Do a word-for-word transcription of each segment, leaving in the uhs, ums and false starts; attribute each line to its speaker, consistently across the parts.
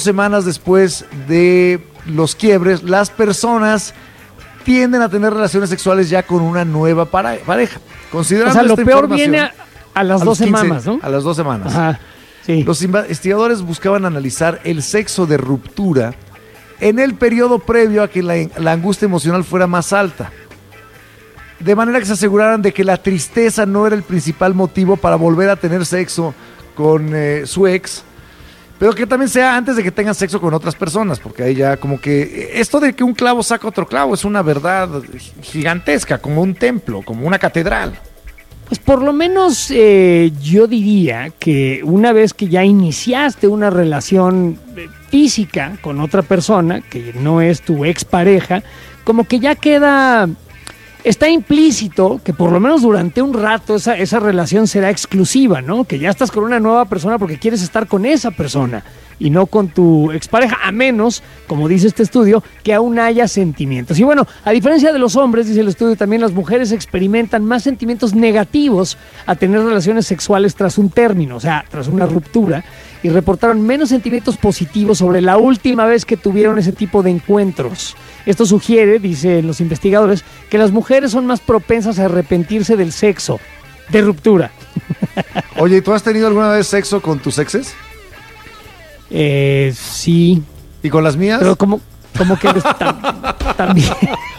Speaker 1: semanas después de los quiebres, las personas tienden a tener relaciones sexuales ya con una nueva para- pareja. Considerando
Speaker 2: O sea, lo
Speaker 1: esta
Speaker 2: peor
Speaker 1: información,
Speaker 2: viene a, a las
Speaker 1: a
Speaker 2: dos
Speaker 1: los quince,
Speaker 2: semanas, ¿no?
Speaker 1: A las dos semanas.
Speaker 2: Ajá, sí.
Speaker 1: Los investigadores buscaban analizar el sexo de ruptura en el periodo previo a que la, la angustia emocional fuera más alta. De manera que se aseguraran de que la tristeza no era el principal motivo para volver a tener sexo con eh, su ex, pero que también sea antes de que tengan sexo con otras personas, porque ahí ya como que esto de que un clavo saca otro clavo es una verdad gigantesca, como un templo, como una catedral.
Speaker 2: Pues por lo menos eh, yo diría que una vez que ya iniciaste una relación eh, física con otra persona, que no es tu expareja, como que ya queda, está implícito que por lo menos durante un rato esa, esa relación será exclusiva, ¿no? Que ya estás con una nueva persona porque quieres estar con esa persona y no con tu expareja, a menos, como dice este estudio, que aún haya sentimientos. Y bueno, a diferencia de los hombres, dice el estudio, también las mujeres experimentan más sentimientos negativos a tener relaciones sexuales tras un término, o sea, tras una ruptura, y reportaron menos sentimientos positivos sobre la última vez que tuvieron ese tipo de encuentros. Esto sugiere, dicen los investigadores, que las mujeres son más propensas a arrepentirse del sexo de ruptura.
Speaker 1: Oye, ¿y tú has tenido alguna vez sexo con tus exes?
Speaker 2: Eh, sí.
Speaker 1: ¿Y con las mías?
Speaker 2: Pero como, como que tam- también.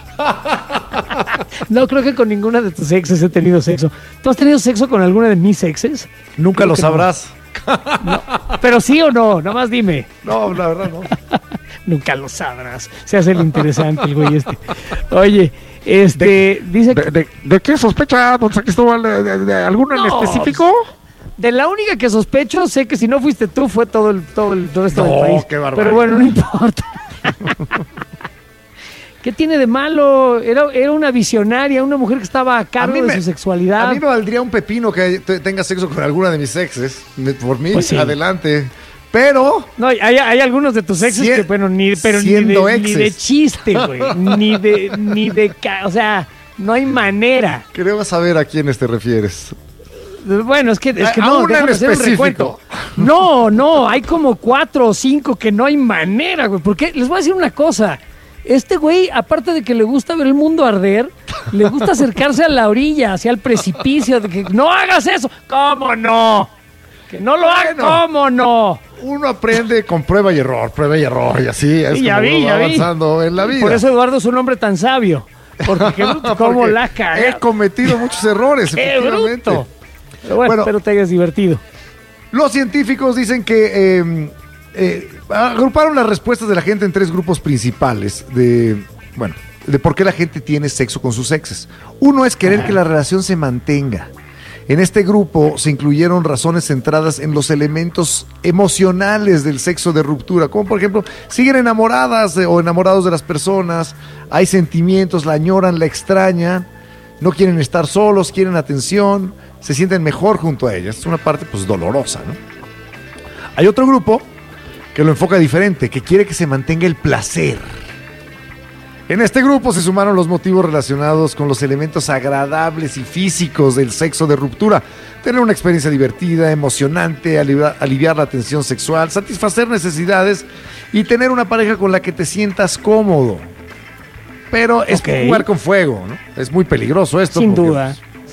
Speaker 2: No, creo que con ninguna de tus exes he tenido sexo. ¿Tú has tenido sexo con alguna de mis exes?
Speaker 1: Nunca
Speaker 2: Creo
Speaker 1: lo
Speaker 2: que
Speaker 1: sabrás.
Speaker 2: No. Pero sí o no, nada más dime.
Speaker 1: No, la verdad no.
Speaker 2: Nunca lo sabrás. Se hace el interesante el güey este. Oye, este,
Speaker 3: De-
Speaker 2: dice que...
Speaker 3: ¿De, de, de qué sospecha, don Cristóbal? ¿De, de, de alguno en
Speaker 2: No,
Speaker 3: específico?
Speaker 2: De la única que sospecho, sé que si no fuiste tú, fue todo el, todo el resto
Speaker 1: No,
Speaker 2: del país.
Speaker 1: qué barbaridad.
Speaker 2: Pero bueno, no importa. ¿Qué tiene de malo? Era, era una visionaria, una mujer que estaba a cargo
Speaker 1: mí
Speaker 2: de
Speaker 1: me-
Speaker 2: su sexualidad.
Speaker 1: A mí me valdría un pepino que te- tenga sexo con alguna de mis exes. Me- Por mí,
Speaker 2: Pues sí.
Speaker 1: adelante. Pero
Speaker 2: No, hay, hay algunos de tus exes
Speaker 1: Sie-
Speaker 2: que, bueno, ni, pero ni
Speaker 1: siendo
Speaker 2: de, ni de
Speaker 1: exes.
Speaker 2: chiste, güey. Ni de, ni de, ca- o sea, no hay manera.
Speaker 1: creo saber a quiénes te refieres.
Speaker 2: Bueno, es que, es que
Speaker 1: A- a
Speaker 2: no,
Speaker 1: una
Speaker 2: déjame
Speaker 1: en
Speaker 2: hacer un
Speaker 1: específico.
Speaker 2: recuento. No, no, hay como cuatro o cinco que no hay manera, güey. Porque les voy a decir una cosa. Este güey, aparte de que le gusta ver el mundo arder, le gusta acercarse a la orilla, hacia el precipicio, de que no hagas eso. ¿Cómo no? Que no lo hagas,
Speaker 1: Bueno.
Speaker 2: ¿cómo no?
Speaker 1: Uno aprende con prueba y error, prueba y error, y así es
Speaker 2: Sí, ya
Speaker 1: como
Speaker 2: vi,
Speaker 1: uno va
Speaker 2: ya vi.
Speaker 1: avanzando en la vida.
Speaker 2: Por eso Eduardo es un hombre tan sabio. Porque qué bruto, cómo
Speaker 1: Porque
Speaker 2: la
Speaker 1: he
Speaker 2: caga.
Speaker 1: cometido muchos errores,
Speaker 2: Qué
Speaker 1: efectivamente.
Speaker 2: bruto. Pero bueno,
Speaker 1: Bueno.
Speaker 2: espero te hayas divertido.
Speaker 1: Los científicos dicen que eh, eh, agruparon las respuestas de la gente en tres grupos principales de, bueno, de por qué la gente tiene sexo con sus exes. Uno es querer que la relación se mantenga. En este grupo se incluyeron razones centradas en los elementos emocionales del sexo de ruptura, como por ejemplo, siguen enamoradas de- o enamorados de las personas, hay sentimientos, la añoran, la extrañan, no quieren estar solos, quieren atención, se sienten mejor junto a ellas. Es una parte pues dolorosa, ¿no? Hay otro grupo que lo enfoca diferente, que quiere que se mantenga el placer. En este grupo se sumaron los motivos relacionados con los elementos agradables y físicos del sexo de ruptura. Tener una experiencia divertida, emocionante, aliviar, aliviar la tensión sexual, satisfacer necesidades y tener una pareja con la que te sientas cómodo. Pero es
Speaker 2: Ok.
Speaker 1: jugar con fuego, ¿no? Es muy peligroso esto.
Speaker 2: Sin
Speaker 1: porque,
Speaker 2: duda.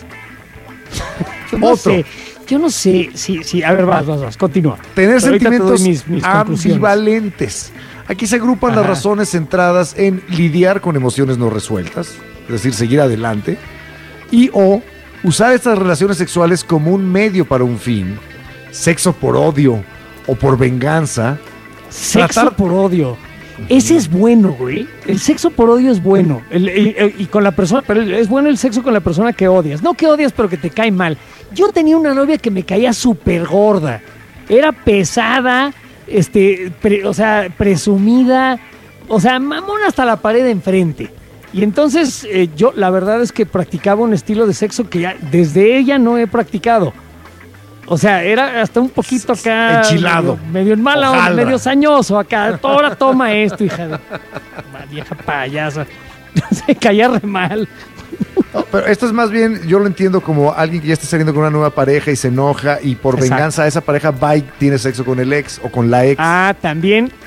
Speaker 1: pues,
Speaker 2: Yo no
Speaker 1: Otro.
Speaker 2: sé, yo no sé, sí, sí, a ver, vas, vas, vas, continúa.
Speaker 1: Tener
Speaker 2: Pero ahorita te doy
Speaker 1: sentimientos
Speaker 2: mis- mis conclusiones.
Speaker 1: ambivalentes. Aquí se agrupan las
Speaker 2: Ajá.
Speaker 1: razones centradas en lidiar con emociones no resueltas, es decir, seguir adelante, y o usar estas relaciones sexuales como un medio para un fin, sexo por odio o por venganza.
Speaker 2: Sexo
Speaker 1: Tratar-
Speaker 2: por odio. Ese es bueno, güey. El sexo por odio es bueno. El- el- el- y con la persona, pero es bueno el sexo con la persona que odias. No que odias, pero que te cae mal. Yo tenía una novia que me caía súper gorda. Era pesada, este, pre- o sea, presumida, o sea, mamón hasta la pared de enfrente. Y entonces eh, yo la verdad es que practicaba un estilo de sexo que ya desde ella no he practicado. O sea, era hasta un poquito acá...
Speaker 1: Enchilado.
Speaker 2: Medio, medio en mala onda,
Speaker 1: Hojaldra.
Speaker 2: medio sañoso acá. Ahora toma esto, hija de... Vieja payasa. Se caía re mal.
Speaker 1: No, pero esto es más bien, yo lo entiendo como alguien que ya está saliendo con una nueva pareja y se enoja y por
Speaker 2: Exacto.
Speaker 1: venganza esa pareja va y tiene sexo con el ex o con la ex.
Speaker 2: Ah, también